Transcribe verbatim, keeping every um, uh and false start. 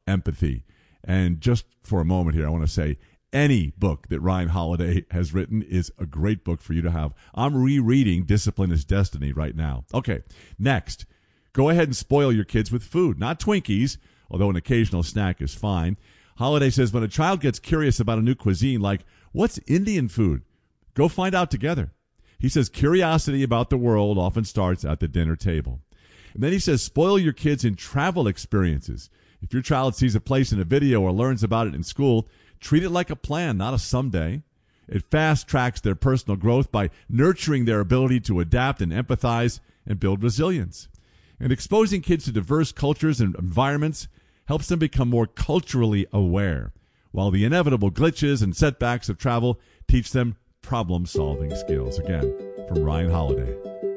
empathy. And just for a moment here, I want to say any book that Ryan Holiday has written is a great book for you to have. I'm rereading Discipline is Destiny right now. Okay, next, go ahead and spoil your kids with food, not Twinkies, although an occasional snack is fine. Holiday says when a child gets curious about a new cuisine, like, what's Indian food? Go find out together. He says curiosity about the world often starts at the dinner table. And then he says spoil your kids in travel experiences. If your child sees a place in a video or learns about it in school, treat it like a plan, not a someday. It fast tracks their personal growth by nurturing their ability to adapt and empathize and build resilience. And exposing kids to diverse cultures and environments helps them become more culturally aware, while the inevitable glitches and setbacks of travel teach them problem-solving skills. Again, from Ryan Holiday.